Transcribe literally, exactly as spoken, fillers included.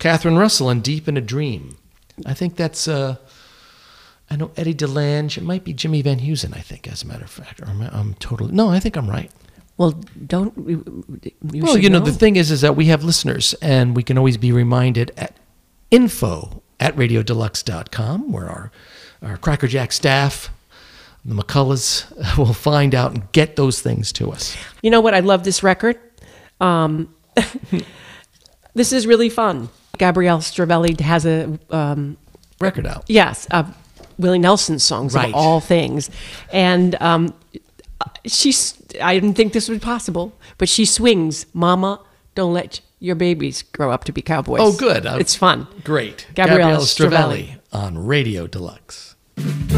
Catherine Russell and Deep in a Dream. I think that's, uh, I know Eddie DeLange. It might be Jimmy Van Heusen, I think, as a matter of fact. Or I'm, I'm totally, no, I think I'm right. Well, don't, you Well, you know, know, the thing is, is that we have listeners, and we can always be reminded at info at radio deluxe dot com, where our, our Cracker Jack staff, the McCulloughs, will find out and get those things to us. You know what? I love this record. Um, this is really fun. Gabrielle Stravelli has a... Um, record out. Yes, uh, Willie Nelson songs right. of all things. And um, she's, I didn't think this was possible, but she swings, Mama, don't let your babies grow up to be cowboys. Oh, good. Uh, it's fun. Great. Gabrielle Gabrielle Stravelli. Stravelli on Radio Deluxe.